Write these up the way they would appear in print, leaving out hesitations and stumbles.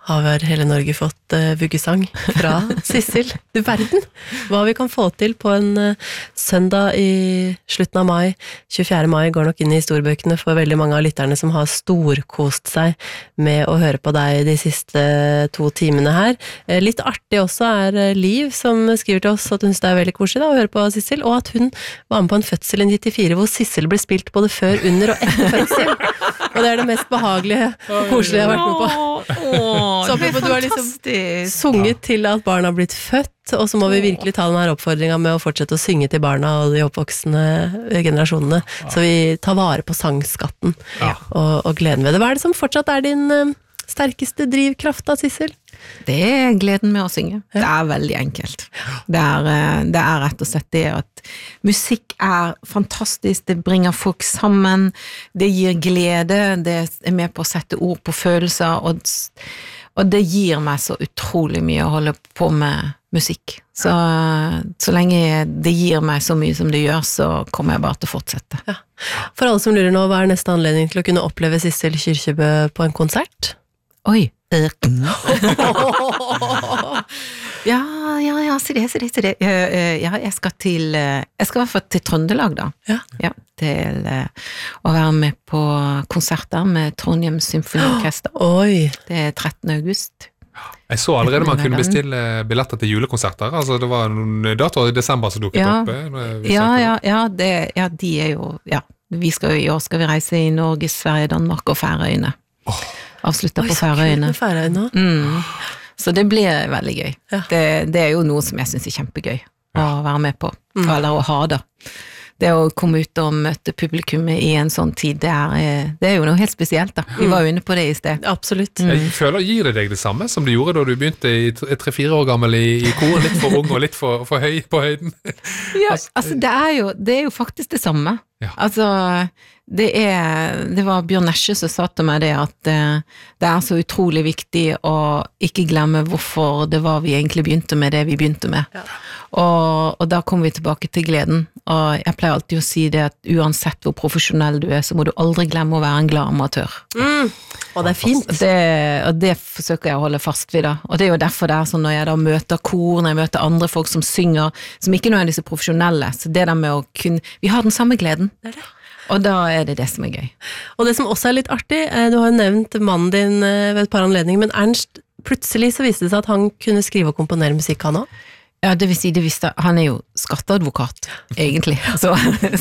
har hele Norge fått vuggesang fra Sissel. Du verden, hva vi kan få til på en søndag i slutten av mai. 24. mai går nok inn i historiebøkene for veldig mange av lytterne som har storkost seg med å høre på deg de siste 2 timene her. Litt artig også Liv som skriver til oss at hun synes det veldig koselig da, å høre på Sissel, og at hun var med på en fødsel i 94 hvor Sissel ble spilt både før, under og etter fødsel. Og det det mest behagelige og koselige jeg har vært med på. Så apropos, du har liksom sunget til at barna har blitt født, og så må vi virkelig ta denne oppfordringen med å fortsette å synge til barna og de oppvoksende generasjonene, så vi tar vare på sangskatten og gleden ved det. Hva det som fortsatt din sterkeste drivkraft da, Sissel? Det gleden med å synge. Det veldig enkelt. Det rett og slett det at musikk fantastisk, det bringer folk sammen, det gir glede, det med på å sette ord på følelser, og det gir meg så utrolig mye å holde på med musikk. Så lenge det gir meg så mye som det gjør, så kommer jeg bare til å fortsette. Ja. For alle som lurer nå, hva neste anledning til å kunne oppleve Sissel Kyrkjebø på en konsert? Oi. Ja, se det. Ja, jeg skal i hvert fall til Trøndelag da. Ja, til å være med på konserter med Trondheim Symfoniorkester. Oi. Det 13. august. Jeg så allerede man kunne bestille billetter til julekonserter, altså det var noen datoer i desember som dukket opp. De jo, i år skal vi reise i Norge, Sverige, Danmark og Færøyene. Avslutta på Færøyene. Så det blir veldig gøy. Det jo noe som jeg synes kjempegøy å være med på, eller å ha det. Det å komme ut og møte publikummet i en sånn tid, det jo noe helt spesielt da. Vi var jo inne på det i sted. Absolutt. Jeg føler, gir det deg det samme som du gjorde da du begynte 3-4 år gammel i koren, litt for ung og litt for høy på høyden? Ja, altså det jo faktisk det samme. Altså, det var Bjørn Nesje som sa til meg det at det så utrolig viktig å ikke glemme hvorfor det var vi egentlig begynte med det vi begynte med. Og da kommer vi tilbake til gleden, og jeg pleier alltid å si det at uansett hvor profesjonell du så må du aldri glemme å være en glad amatør. Og det fint. Og det forsøker jeg å holde fast ved da, og det jo derfor det sånn når jeg da møter kor, når jeg møter andre folk som synger, som ikke nå disse profesjonelle, så det der med å kunne, vi har den samme gleden. Det det. Og da det som gøy. Og det som også litt artig, du har jo nevnt mannen din ved et par anledninger, men Ernst, plutselig så viste det seg at han kunne skrive og komponere musikk han også? Ja, det vil si, han jo skatteadvokat, egentlig. Så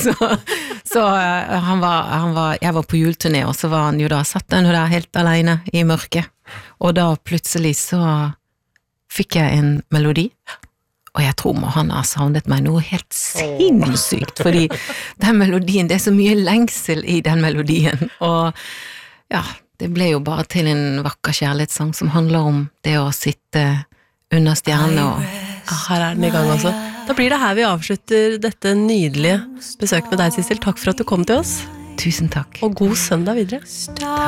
jeg var på juleturné, og så var han jo da, satt han jo der helt alene i mørket, og da plutselig så fikk jeg en melodi, og jeg tror han har savnet meg noe helt sinnssykt, fordi den melodien, det så mye lengsel i den melodien, og ja, det ble jo bare til en vakker kjærlighetssang som handler om det å sitte under stjerne og her den i gang også. Da blir det her vi avslutter dette nydelige besøket med deg, Sissel. Takk for at du kom til oss. Tusen takk. Og god søndag videre.